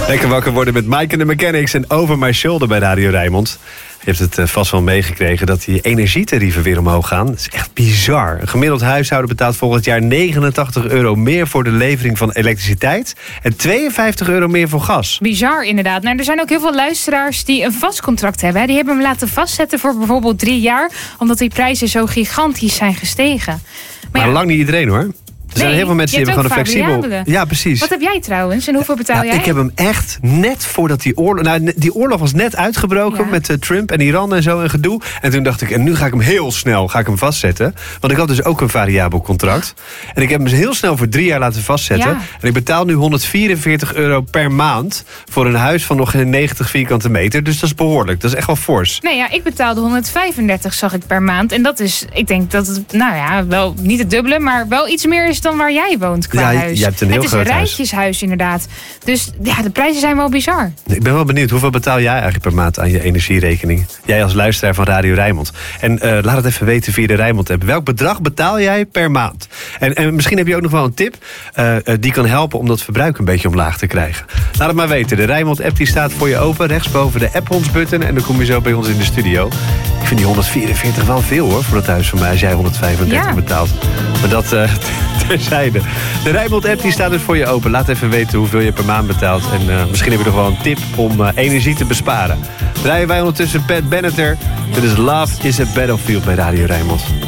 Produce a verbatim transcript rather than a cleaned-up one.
Lekker wakker worden met Mike and the Mechanics en Over My Shoulder bij Radio Rijnmond. Je hebt het vast wel meegekregen dat die energietarieven weer omhoog gaan. Dat is echt bizar. Een gemiddeld huishouden betaalt volgend jaar negenentachtig euro meer voor de levering van elektriciteit en tweeënvijftig euro meer voor gas. Bizar inderdaad. Nou, er zijn ook heel veel luisteraars die een vast contract hebben. Die hebben hem laten vastzetten voor bijvoorbeeld drie jaar, omdat die prijzen zo gigantisch zijn gestegen. Maar, maar ja, lang niet iedereen hoor. Er zijn nee, heel veel mensen die hebben gewoon een flexibel. Variabelen. Ja, precies. Wat heb jij trouwens en hoeveel betaal nou, jij? Ik heb hem echt net voordat die oorlog... Nou, die oorlog was net uitgebroken Ja. met uh, Trump en Iran en zo en gedoe. En toen dacht ik, en nu ga ik hem heel snel ga ik hem vastzetten. Want ik had dus ook een variabel contract. En ik heb hem heel snel voor drie jaar laten vastzetten. Ja. En ik betaal nu honderdvierenveertig euro per maand voor een huis van nog geen negentig vierkante meter. Dus dat is behoorlijk. Dat is echt wel fors. Nee, ja, ik betaalde honderdvijfendertig, zag ik, per maand. En dat is, ik denk dat het, nou ja, wel niet het dubbele, maar wel iets meer is dan waar jij woont qua Ja, huis. jij hebt een heel het is een groot huis. rijtjeshuis inderdaad. Dus ja, de prijzen zijn wel bizar. Ik ben wel benieuwd, hoeveel betaal jij eigenlijk per maand aan je energierekening? Jij als luisteraar van Radio Rijnmond. En uh, laat het even weten via de Rijnmond-app. Welk bedrag betaal jij per maand? En, en misschien heb je ook nog wel een tip uh, uh, die kan helpen om dat verbruik een beetje omlaag te krijgen. Laat het maar weten. De Rijnmond-app die staat voor je open. Rechtsboven de app-ons-button. En dan kom je zo bij ons in de studio. Ik vind die honderdvierenveertig wel veel hoor, voor het huis van mij. Als jij honderdvijfendertig Ja. betaalt. Maar dat uh, terzijde. De Rijnmond-app die staat dus voor je open. Laat even weten hoeveel je per maand betaalt. En uh, misschien heb je nog wel een tip om uh, energie te besparen. Draaien wij ondertussen Pat Benatar. Dit is Love is a Battlefield bij Radio Rijnmond.